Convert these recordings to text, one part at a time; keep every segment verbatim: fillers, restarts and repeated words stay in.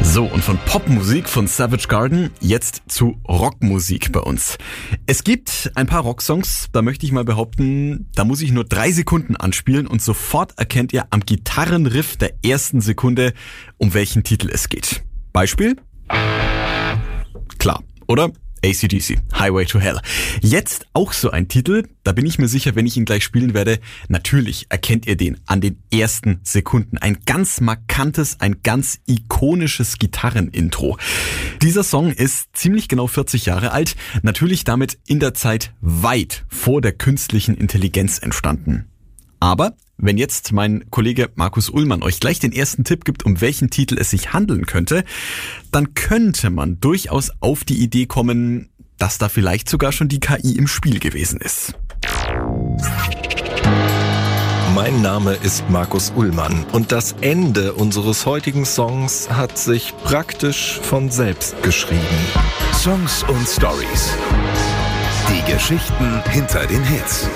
So, und von Popmusik von Savage Garden jetzt zu Rockmusik bei uns. Es gibt ein paar Rocksongs, da möchte ich mal behaupten, da muss ich nur drei Sekunden anspielen und sofort erkennt ihr am Gitarrenriff der ersten Sekunde, um welchen Titel es geht. Beispiel? Klar, oder? A C D C, Highway to Hell. Jetzt auch so ein Titel, da bin ich mir sicher, wenn ich ihn gleich spielen werde, natürlich erkennt ihr den an den ersten Sekunden. Ein ganz markantes, ein ganz ikonisches Gitarrenintro. Dieser Song ist ziemlich genau vierzig Jahre alt, natürlich damit in der Zeit weit vor der künstlichen Intelligenz entstanden. Aber wenn jetzt mein Kollege Markus Ullmann euch gleich den ersten Tipp gibt, um welchen Titel es sich handeln könnte, dann könnte man durchaus auf die Idee kommen, dass da vielleicht sogar schon die K I im Spiel gewesen ist. Mein Name ist Markus Ullmann und das Ende unseres heutigen Songs hat sich praktisch von selbst geschrieben. Songs und Stories. Die Geschichten hinter den Hits.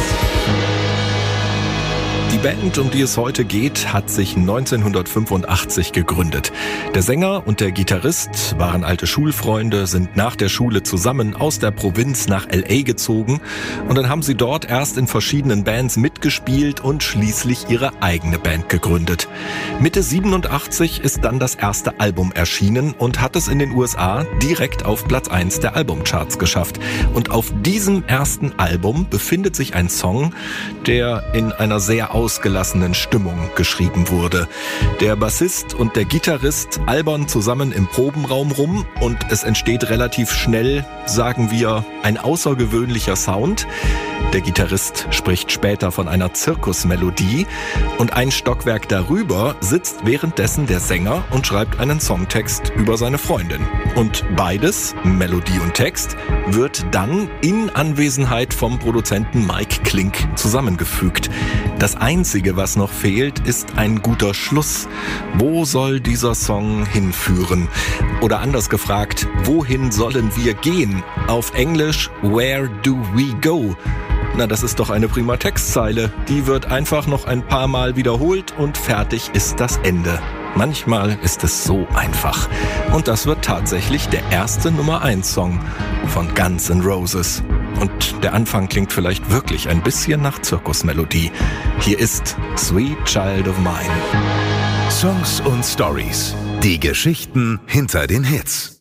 Die Band, um die es heute geht, hat sich neunzehnhundertfünfundachtzig gegründet. Der Sänger und der Gitarrist waren alte Schulfreunde, sind nach der Schule zusammen aus der Provinz nach L A gezogen und dann haben sie dort erst in verschiedenen Bands mitgespielt und schließlich ihre eigene Band gegründet. Mitte siebenundachtzig ist dann das erste Album erschienen und hat es in den U S A direkt auf Platz eins der Albumcharts geschafft. Und auf diesem ersten Album befindet sich ein Song, der in einer sehr ausgelassenen Stimmung geschrieben wurde. Der Bassist und der Gitarrist albern zusammen im Probenraum rum und es entsteht relativ schnell, sagen wir, ein außergewöhnlicher Sound. Der Gitarrist spricht später von einer Zirkusmelodie und ein Stockwerk darüber sitzt währenddessen der Sänger und schreibt einen Songtext über seine Freundin. Und beides, Melodie und Text, wird dann in Anwesenheit vom Produzenten Mike Klink zusammengefügt. Das Einzige, was noch fehlt, ist ein guter Schluss. Wo soll dieser Song hinführen? Oder anders gefragt, wohin sollen wir gehen? Auf Englisch, where do we go? Na, das ist doch eine prima Textzeile. Die wird einfach noch ein paar Mal wiederholt und fertig ist das Ende. Manchmal ist es so einfach. Und das wird tatsächlich der erste Nummer eins Song von Guns N' Roses. Und der Anfang klingt vielleicht wirklich ein bisschen nach Zirkusmelodie. Hier ist Sweet Child of Mine. Songs und Stories. Die Geschichten hinter den Hits.